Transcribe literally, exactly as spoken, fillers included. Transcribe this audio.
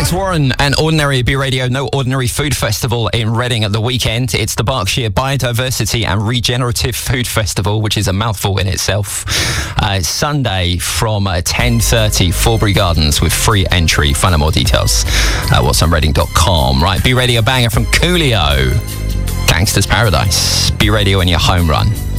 Alex Warren and Ordinary B Radio No Ordinary Food Festival in Reading at the weekend. It's the Berkshire Biodiversity and Regenerative Food Festival, which is a mouthful in itself. Uh, it's Sunday from uh, ten thirty, Forbury Gardens, with free entry. Find out more details at what's on reading dot com. Right, B Radio banger from Coolio. Gangster's Paradise. B Radio in your home run.